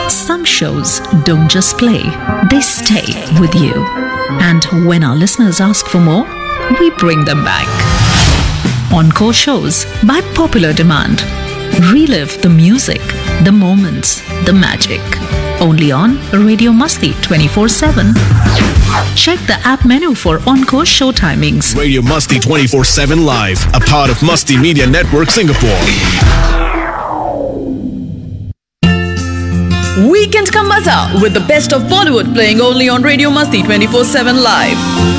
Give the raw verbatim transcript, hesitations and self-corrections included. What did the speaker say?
Some shows don't just play, they stay with you. And when our listeners ask for more, we bring them back. Encore shows by popular demand. Relive the music, the moments, the magic. Only on Radio Masti twenty-four seven. Check the app menu for Encore show timings. Radio Masti twenty-four seven Live, a part of Masti Media Network Singapore. Weekend ka maza with the best of Bollywood playing only on Radio Masti twenty-four seven Live.